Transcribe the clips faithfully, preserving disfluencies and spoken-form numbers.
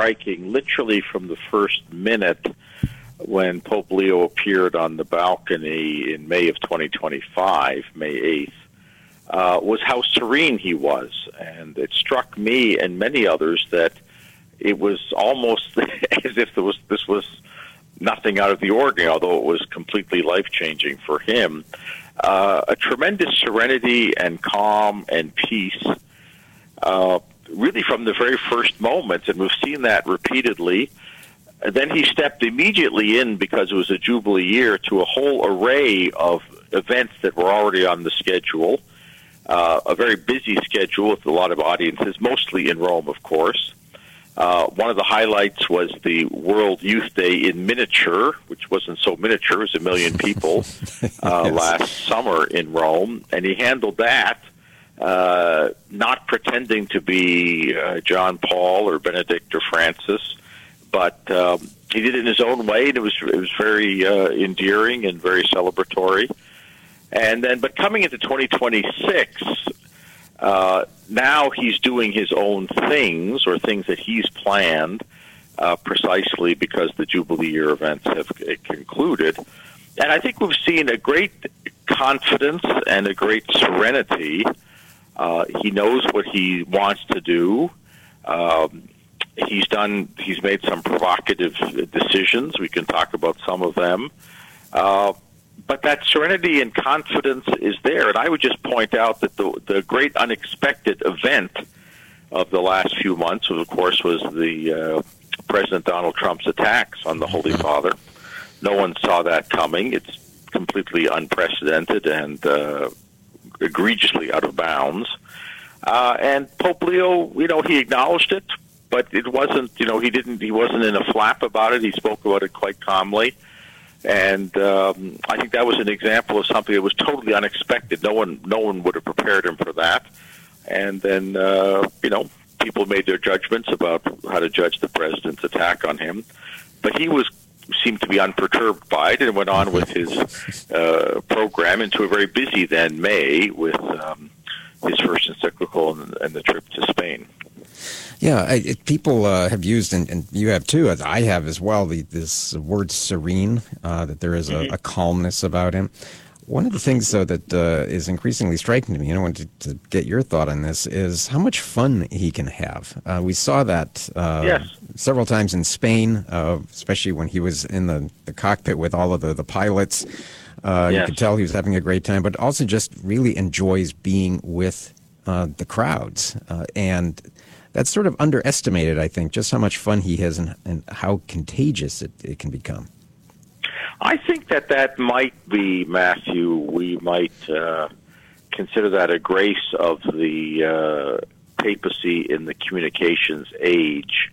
striking, literally from the first minute when Pope Leo appeared on the balcony in May of twenty twenty-five, May eighth, uh, was how serene he was. And it struck me and many others that it was almost as if there was, this was nothing out of the ordinary, although it was completely life-changing for him. Uh, a tremendous serenity and calm and peace, uh, really from the very first moment, and we've seen that repeatedly. And then he stepped immediately in, because it was a Jubilee year, to a whole array of events that were already on the schedule, uh, a very busy schedule with a lot of audiences, mostly in Rome, of course. Uh, one of the highlights was the World Youth Day in miniature, which wasn't so miniature, it was a million people uh, yes. last summer in Rome, and he handled that, uh, not pretending to be uh, John Paul or Benedict or Francis, but um, he did it in his own way, and it was it was very uh, endearing and very celebratory. And then, but coming into twenty twenty-six, uh, now he's doing his own things, or things that he's planned, uh, precisely because the Jubilee Year events have concluded. And I think we've seen a great confidence and a great serenity. Uh, he knows what he wants to do. Um, He's done. He's made some provocative decisions. We can talk about some of them, uh, but that serenity and confidence is there. And I would just point out that the the great unexpected event of the last few months, of course, was the uh, President Donald Trump's attacks on the Holy Father. No one saw that coming. It's completely unprecedented and uh, egregiously out of bounds. Uh, and Pope Leo, you know, he acknowledged it. But it wasn't, you know, he didn't, he wasn't in a flap about it. He spoke about it quite calmly. And um, I think that was an example of something that was totally unexpected. No one, no one would have prepared him for that. And then, uh, you know, people made their judgments about how to judge the president's attack on him. But he was, seemed to be unperturbed by it, and went on with his uh, program into a very busy then May with um, his first encyclical and, and the trip to Spain. Yeah, I, it, people uh, have used, and, and you have too, as I have as well, the, this word serene, uh, that there is a, mm-hmm. a calmness about him. One of the things, though, that uh, is increasingly striking to me, and I wanted to, to get your thought on this, is how much fun he can have. Uh, we saw that uh, yes. several times in Spain, uh, especially when he was in the, the cockpit with all of the, the pilots. Uh, yes. You could tell he was having a great time, but also just really enjoys being with uh, the crowds. Uh, and that's sort of underestimated, I think, just how much fun he has and, and how contagious it, it can become. I think that that might be, Matthew, we might uh, consider that a grace of the uh, papacy in the communications age,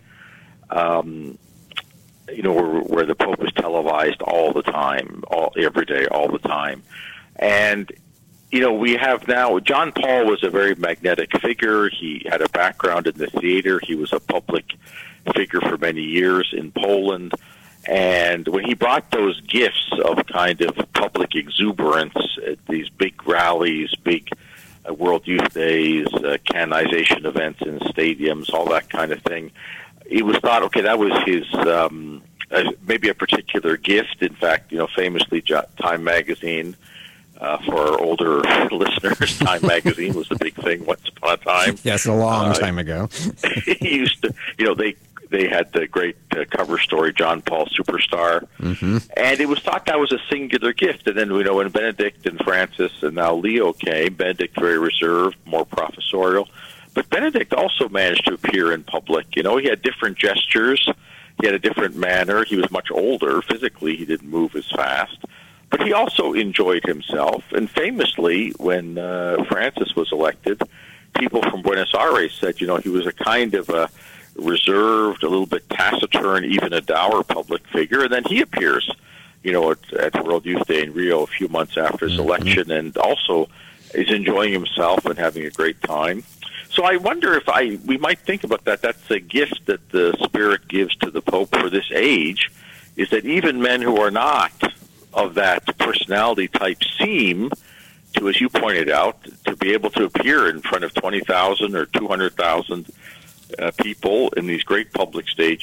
um, you know, where, where the Pope is televised all the time, all every day, all the time. And you know, we have now, John Paul was a very magnetic figure. He had a background in the theater. He was a public figure for many years in Poland. And when he brought those gifts of kind of public exuberance at these big rallies, big uh, World Youth Days, uh, canonization events in stadiums, all that kind of thing, it was thought, okay, that was his, um, uh, maybe a particular gift. In fact, you know, famously, Time Magazine, Uh, for our older listeners, Time Magazine was the big thing once upon a time. Yes, a long uh, time ago. He used to, you know, they they had the great uh, cover story, John Paul Superstar, mm-hmm. and it was thought that was a singular gift. And then, you know, when Benedict and Francis and now Leo came, Benedict very reserved, more professorial, but Benedict also managed to appear in public. You know, he had different gestures, he had a different manner. He was much older physically; he didn't move as fast. But he also enjoyed himself, and famously, when uh, Francis was elected, people from Buenos Aires said, you know, he was a kind of a reserved, a little bit taciturn, even a dour public figure, and then he appears, you know, at, at World Youth Day in Rio a few months after his mm-hmm. election, and also is enjoying himself and having a great time. So I wonder if I we might think about that. That's a gift that the Spirit gives to the Pope for this age, is that even men who are not of that personality type seem to, as you pointed out, to be able to appear in front of twenty thousand or two hundred thousand uh, people in these great public stages